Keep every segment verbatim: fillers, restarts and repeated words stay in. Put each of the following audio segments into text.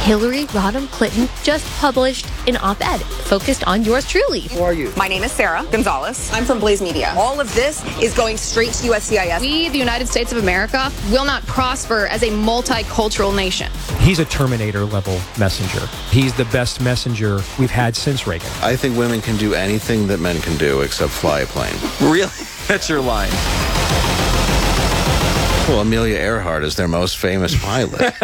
Hillary Rodham Clinton just published an op-ed focused on yours truly. Who are you? My name is Sarah Gonzalez. I'm from Blaze Media. All of this is going straight to U S C I S. We, the United States of America, will not prosper as a multicultural nation. He's a Terminator-level messenger. He's the best messenger we've had since Reagan. I think women can do anything that men can do except fly a plane. Really? That's your line. Well, Amelia Earhart is their most famous pilot.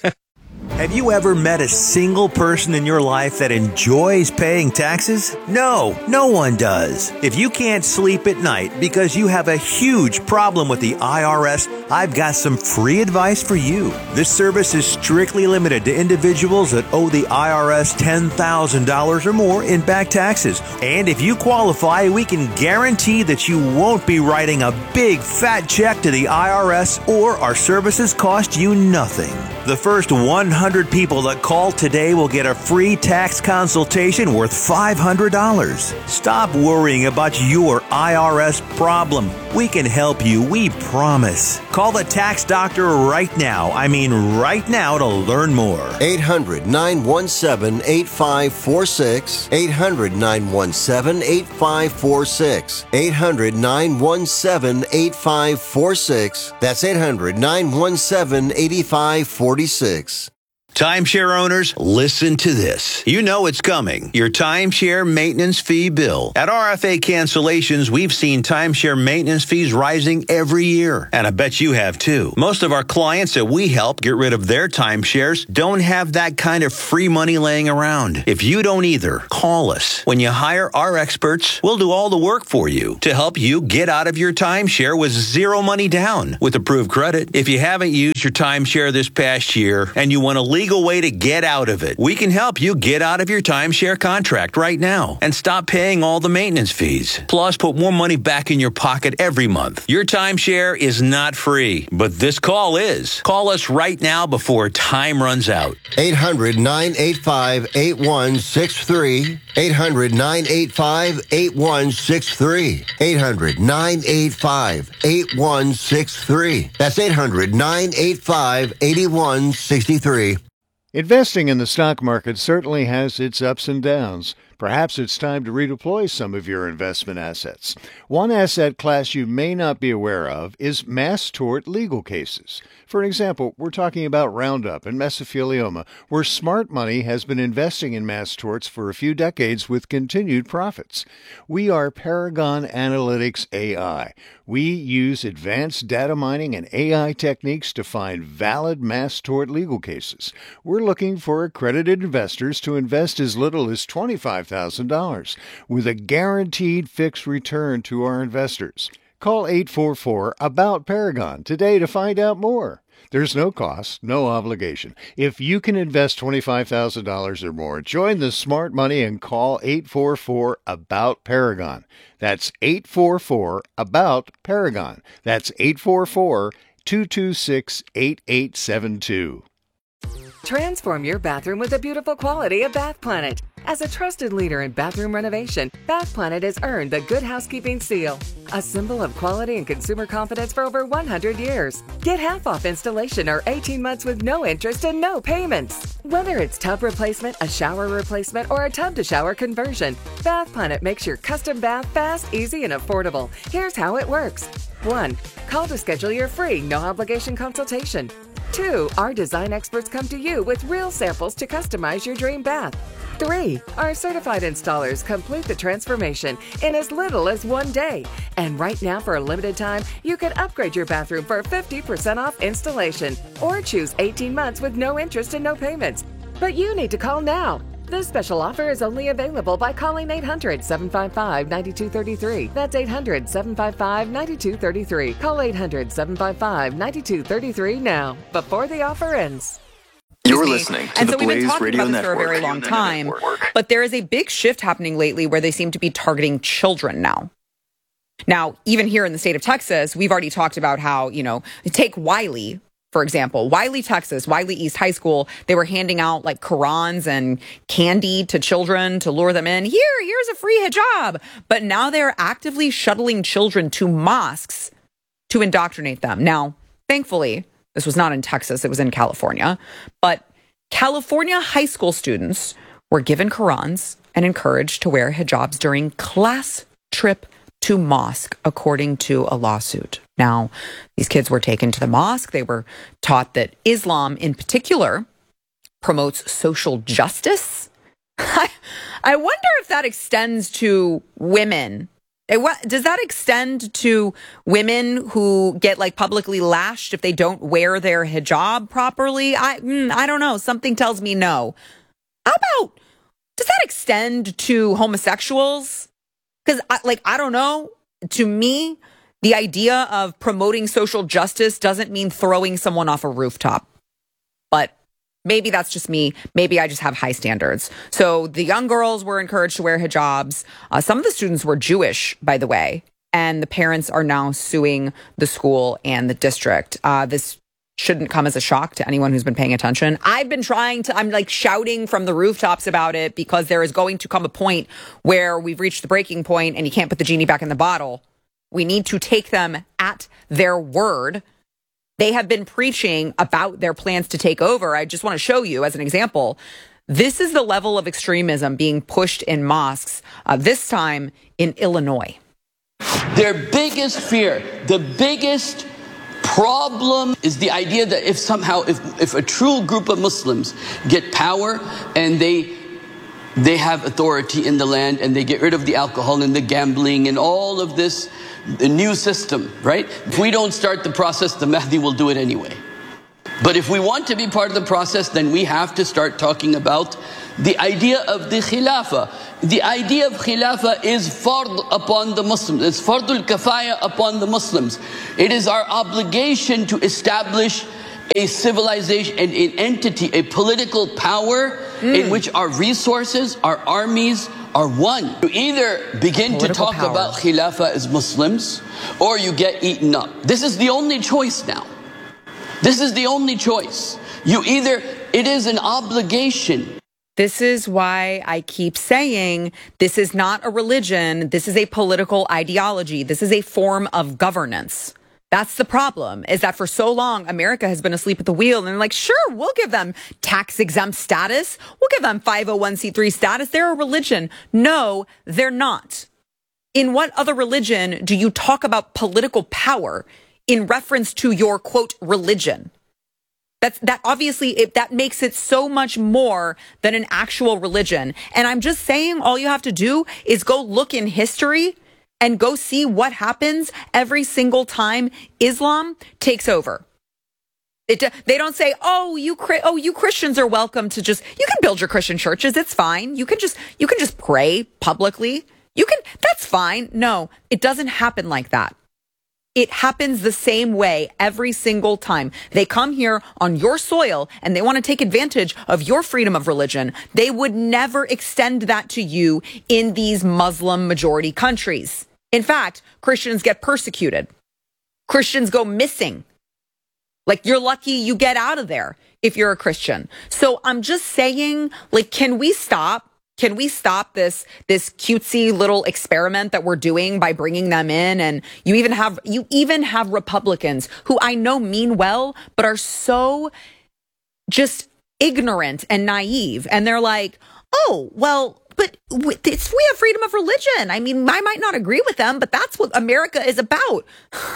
Have you ever met a single person in your life that enjoys paying taxes? No, no one does. If you can't sleep at night because you have a huge problem with the I R S, I've got some free advice for you. This service is strictly limited to individuals that owe the I R S ten thousand dollars or more in back taxes. And if you qualify, we can guarantee that you won't be writing a big fat check to the I R S, or our services cost you nothing. The first one hundred people that call today will get a free tax consultation worth five hundred dollars. Stop worrying about your I R S problem. We can help you, we promise. Call the tax doctor right now. I mean right now to learn more. eight hundred, nine one seven, eight five four six. eight hundred, nine one seven, eight five four six. eight hundred, nine one seven, eight five four six. That's eight hundred, nine one seven, eight five four six. Timeshare owners, listen to this. You know it's coming. Your timeshare maintenance fee bill. At R F A Cancellations, we've seen timeshare maintenance fees rising every year. And I bet you have too. Most of our clients that we help get rid of their timeshares don't have that kind of free money laying around. If you don't either, call us. When you hire our experts, we'll do all the work for you to help you get out of your timeshare with zero money down with approved credit. If you haven't used your timeshare this past year and you want to leave legal way to get out of it. We can help you get out of your timeshare contract right now and stop paying all the maintenance fees. Plus, put more money back in your pocket every month. Your timeshare is not free, but this call is. Call us right now before time runs out. eight hundred, nine eight five, eight one six three. eight hundred, nine eight five, eight one six three. eight hundred, nine eight five, eight one six three. That's eight hundred, nine eight five, eight one six three. Investing in the stock market certainly has its ups and downs. Perhaps it's time to redeploy some of your investment assets. One asset class you may not be aware of is mass tort legal cases. For example, we're talking about Roundup and mesothelioma, where smart money has been investing in mass torts for a few decades with continued profits. We are Paragon Analytics A I. We use advanced data mining and A I techniques to find valid mass tort legal cases. We're looking for accredited investors to invest as little as twenty-five thousand dollars with a guaranteed fixed return to our investors. Call eight four four, A B O U T, Paragon today to find out more. There's no cost, no obligation. If you can invest twenty-five thousand dollars or more, join the smart money and call eight four four, A B O U T, Paragon. That's eight four four, A B O U T, Paragon. That's eight four four, two two six, eight eight seven two. Transform your bathroom with the beautiful quality of Bath Planet. As a trusted leader in bathroom renovation, Bath Planet has earned the Good Housekeeping seal, a symbol of quality and consumer confidence for over one hundred years. Get half off installation or eighteen months with no interest and no payments. Whether it's tub replacement, a shower replacement, or a tub-to-shower conversion, Bath Planet makes your custom bath fast, easy, and affordable. Here's how it works. one. Call to schedule your free, no-obligation consultation. two. Our design experts come to you with real samples to customize your dream bath. three. Our certified installers complete the transformation in as little as one day. And right now, for a limited time, you can upgrade your bathroom for fifty percent off installation or choose eighteen months with no interest and no payments. But you need to call now. This special offer is only available by calling eight hundred, seven five five, nine two three three. That's eight hundred, seven five five, nine two three three. Call eight hundred, seven five five, nine two three three now, before the offer ends. You're listening to and the so we've been Blaze talking Radio about this Network. for a very long time, but there is a big shift happening lately where they seem to be targeting children now. Now, even here in the state of Texas, we've already talked about how, you know, take Wiley, for example. Wiley, Texas, Wiley East High School, they were handing out like Qurans and candy to children to lure them in. Here, here's a free hijab. But now they're actively shuttling children to mosques to indoctrinate them. Now, thankfully, this was not in Texas, it was in California. But California high school students were given Qurans and encouraged to wear hijabs during class trip to mosque, according to a lawsuit. Now, these kids were taken to the mosque. They were taught that Islam in particular promotes social justice. I, I wonder if that extends to women. It, what, does that extend to women who get like publicly lashed if they don't wear their hijab properly? I mm, I don't know. Something tells me no. How about, does that extend to homosexuals? Because like, I don't know. To me, the idea of promoting social justice doesn't mean throwing someone off a rooftop. But maybe that's just me. Maybe I just have high standards. So the young girls were encouraged to wear hijabs. Uh, some of the students were Jewish, by the way, and the parents are now suing the school and the district. Uh, this shouldn't come as a shock to anyone who's been paying attention. I've been trying to, I'm like shouting from the rooftops about it because there is going to come a point where we've reached the breaking point and you can't put the genie back in the bottle. We need to take them at their word. They have been preaching about their plans to take over. I just want to show you as an example. This is the level of extremism being pushed in mosques, uh, this time in Illinois. Their biggest fear, the biggest problem is the idea that if somehow, if, if a true group of Muslims get power and they they have authority in the land and they get rid of the alcohol and the gambling and all of this, the new system, right? If we don't start the process, the Mahdi will do it anyway. But if we want to be part of the process, then we have to start talking about the idea of the Khilafah. The idea of Khilafah is fard upon the Muslims. It's fardul kafaya upon the Muslims. It is our obligation to establish a civilization and an entity, a political power mm. in which our resources, our armies are one. You either begin political to talk power. about Khilafah as Muslims or you get eaten up. This is the only choice now. This is the only choice. You either, it is an obligation. This is why I keep saying this is not a religion. This is a political ideology. This is a form of governance. That's the problem, is that for so long, America has been asleep at the wheel. And they're like, sure, we'll give them tax-exempt status. We'll give them five oh one c three status. They're a religion. No, they're not. In what other religion do you talk about political power in reference to your, quote, religion? That's, that obviously, it, that makes it so much more than an actual religion. And I'm just saying, all you have to do is go look in history and go see what happens every single time Islam takes over. It, they don't say, oh, you oh you Christians are welcome to just, you can build your Christian churches. It's fine. You can just you can just pray publicly. You can, that's fine. No, it doesn't happen like that. It happens the same way every single time. They come here on your soil and they want to take advantage of your freedom of religion. They would never extend that to you in these Muslim majority countries. In fact, Christians get persecuted. Christians go missing. Like, you're lucky you get out of there if you're a Christian. So I'm just saying, like, can we stop? Can we stop this this cutesy little experiment that we're doing by bringing them in? And you even have you even have Republicans who I know mean well, but are so just ignorant and naive. And they're like, oh, well, but it's, we have freedom of religion. I mean, I might not agree with them, but that's what America is about.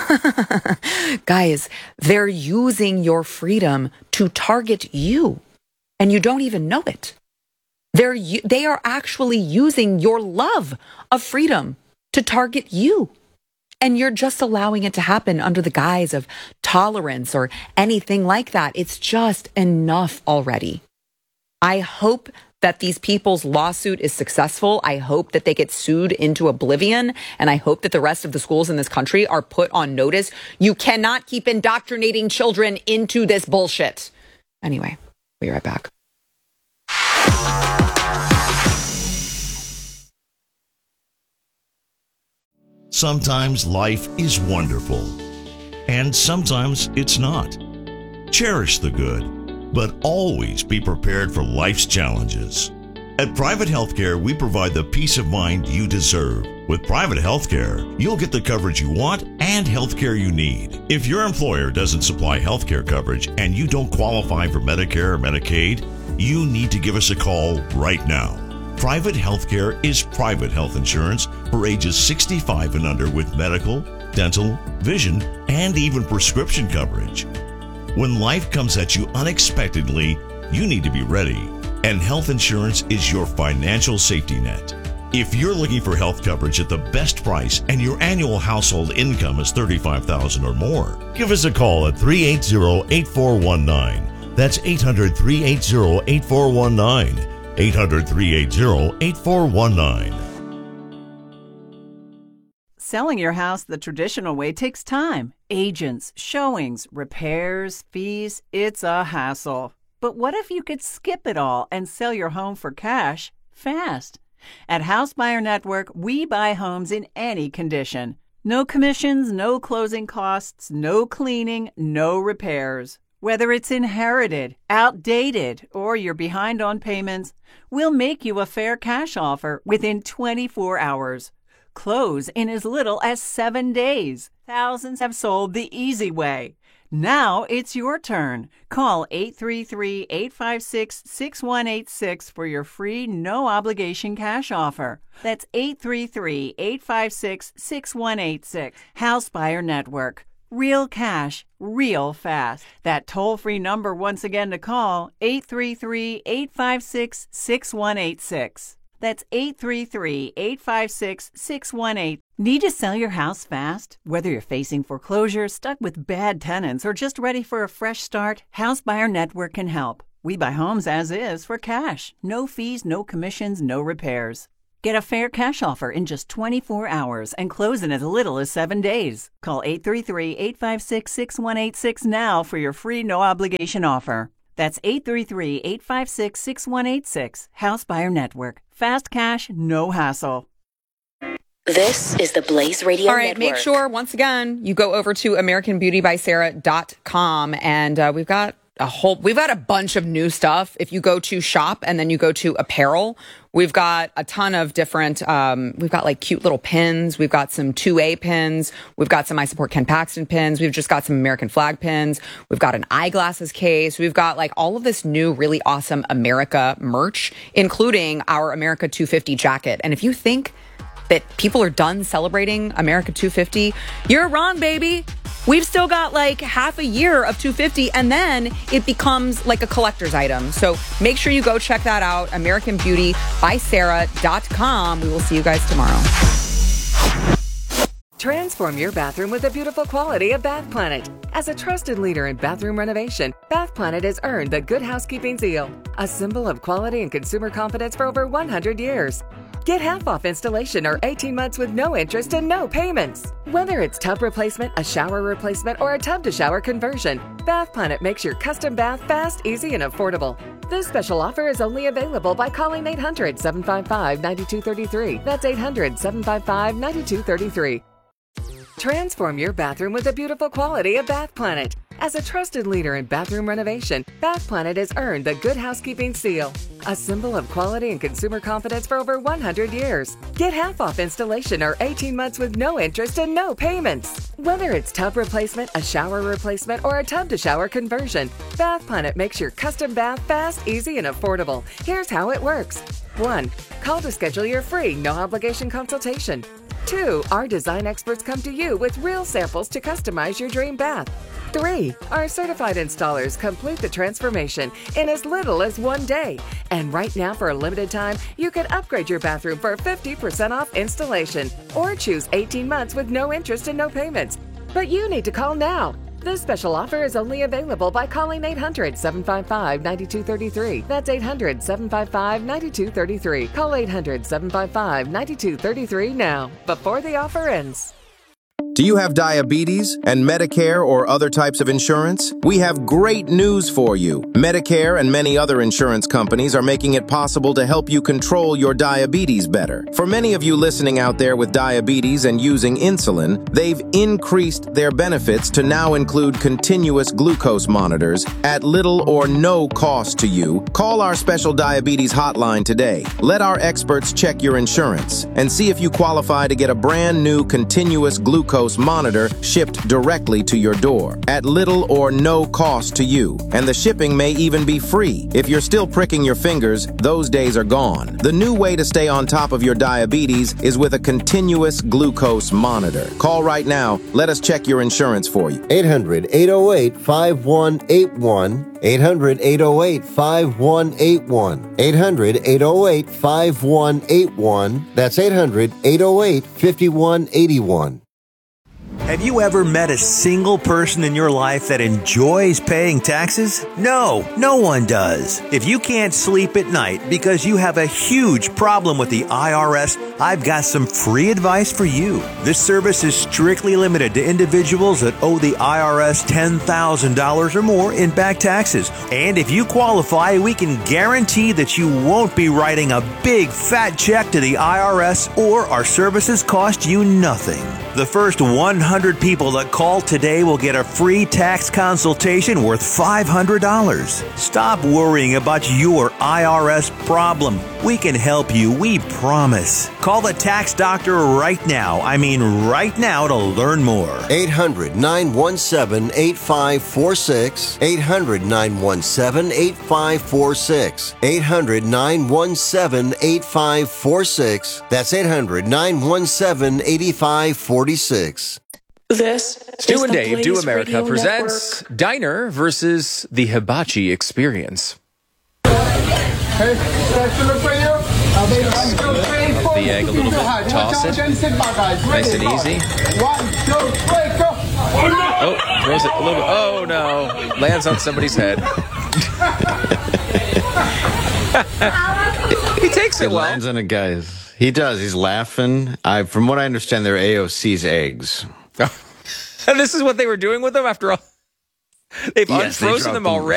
Guys, they're using your freedom to target you, and you don't even know it. They're, they are actually using your love of freedom to target you. And you're just allowing it to happen under the guise of tolerance or anything like that. It's just enough already. I hope that these people's lawsuit is successful. I hope that they get sued into oblivion. And I hope that the rest of the schools in this country are put on notice. You cannot keep indoctrinating children into this bullshit. Anyway, we'll be right back. Sometimes life is wonderful, and sometimes it's not. Cherish the good, but always be prepared for life's challenges. At Private Healthcare, we provide the peace of mind you deserve. With Private Healthcare, you'll get the coverage you want and healthcare you need. If your employer doesn't supply healthcare coverage and you don't qualify for Medicare or Medicaid, you need to give us a call right now. Private healthcare is private health insurance for ages sixty-five and under with medical, dental, vision, and even prescription coverage. When life comes at you unexpectedly, you need to be ready, and health insurance is your financial safety net. If you're looking for health coverage at the best price and your annual household income is thirty-five thousand dollars or more, give us a call at three eight zero, eight four one nine. That's eight hundred, three eight zero, eight four one nine. eight hundred, three eight zero, eight four one nine. Selling your house the traditional way takes time. Agents, showings, repairs, fees. It's a hassle. But what if you could skip it all and sell your home for cash fast? At House Buyer Network, we buy homes in any condition. No commissions, no closing costs, no cleaning, no repairs. Whether it's inherited, outdated, or you're behind on payments, we'll make you a fair cash offer within twenty-four hours. Close in as little as seven days. Thousands have sold the easy way. Now it's your turn. Call eight three three, eight five six, six one eight six for your free no-obligation cash offer. That's eight three three, eight five six, six one eight six. House Buyer Network. Real cash, real fast. That toll-free number once again to call, eight three three, eight five six, six one eight six. That's eight three three, eight five six, six one eight. Need to sell your house fast? Whether you're facing foreclosure, stuck with bad tenants, or just ready for a fresh start, House Buyer Network can help. We buy homes as is for cash. No fees, no commissions, no repairs. Get a fair cash offer in just twenty-four hours and close in as little as seven days. Call eight three three, eight five six, six one eight six now for your free no-obligation offer. That's eight three three, eight five six, six one eight six. House Buyer Network. Fast cash, no hassle. This is the Blaze Radio All right, Network. make sure, once again, you go over to American Beauty by Sarah dot com, and uh, we've got a whole, we've got a bunch of new stuff. If you go to shop and then you go to apparel, we've got a ton of different, um, we've got like cute little pins. We've got some two A pins. We've got some I Support Ken Paxton pins. We've just got some American flag pins. We've got an eyeglasses case. We've got like all of this new, really awesome America merch, including our America two fifty jacket. And if you think that people are done celebrating America two fifty, you're wrong, baby. We've still got like half a year of two fifty, and then it becomes like a collector's item. So make sure you go check that out, American Beauty by Sarah dot com. We will see you guys tomorrow. Transform your bathroom with the beautiful quality of Bath Planet. As a trusted leader in bathroom renovation, Bath Planet has earned the Good Housekeeping seal, a symbol of quality and consumer confidence for over one hundred years. Get half off installation or eighteen months with no interest and no payments. Whether it's tub replacement, a shower replacement, or a tub-to-shower conversion, Bath Planet makes your custom bath fast, easy, and affordable. This special offer is only available by calling eight hundred, seven five five, nine two three three. That's eight hundred, seven five five, nine two three three. Transform your bathroom with the beautiful quality of Bath Planet. As a trusted leader in bathroom renovation, Bath Planet has earned the Good Housekeeping seal, a symbol of quality and consumer confidence for over one hundred years. Get half off installation or eighteen months with no interest and no payments. Whether it's tub replacement, a shower replacement, or a tub-to-shower conversion, Bath Planet makes your custom bath fast, easy, and affordable. Here's how it works. one. Call to schedule your free, no-obligation consultation. two. Our design experts come to you with real samples to customize your dream bath. three. Our certified installers complete the transformation in as little as one day. And right now, for a limited time, you can upgrade your bathroom for fifty percent off installation or choose eighteen months with no interest and no payments. But you need to call now. This special offer is only available by calling eight hundred, seven five five, nine two three three. That's eight hundred, seven five five, nine two three three. Call eight hundred, seven five five, nine two three three now, before the offer ends. Do you have diabetes and Medicare or other types of insurance? We have great news for you. Medicare and many other insurance companies are making it possible to help you control your diabetes better. For many of you listening out there with diabetes and using insulin, they've increased their benefits to now include continuous glucose monitors at little or no cost to you. Call our special diabetes hotline today. Let our experts check your insurance and see if you qualify to get a brand new continuous glucose glucose monitor shipped directly to your door at little or no cost to you. And the shipping may even be free. If you're still pricking your fingers, those days are gone. The new way to stay on top of your diabetes is with a continuous glucose monitor. Call right now. Let us check your insurance for you. eight hundred, eight oh eight, five one eight one. eight hundred, eight oh eight, five one eight one. eight hundred, eight oh eight, five one eight one. That's eight hundred, eight oh eight, five one eight one. Have you ever met a single person in your life that enjoys paying taxes? No, no one does. If you can't sleep at night because you have a huge problem with the I R S, I've got some free advice for you. This service is strictly limited to individuals that owe the I R S ten thousand dollars or more in back taxes. And if you qualify, we can guarantee that you won't be writing a big fat check to the I R S, or our services cost you nothing. The first one hundred people that call today will get a free tax consultation worth five hundred dollars. Stop worrying about your I R S problem. We can help you, we promise. Call the tax doctor right now. I mean right now to learn more. eight hundred, nine one seven, eight five four six. eight hundred, nine one seven, eight five four six. eight hundred, nine one seven, eight five four six. That's eight hundred, nine one seven, eight five four six. This Stu and Dave Do America presents Network. Diner versus the Hibachi Experience. Hey, the egg a little bit, toss it, nice and easy. Oh, throws it a little bit. Oh no, lands on somebody's head. He takes it, it well. lands on a guy's. He does. He's laughing. I, from what I understand, they're A O C's eggs. And this is what they were doing with them after all. They've yes, unfrozen they them already.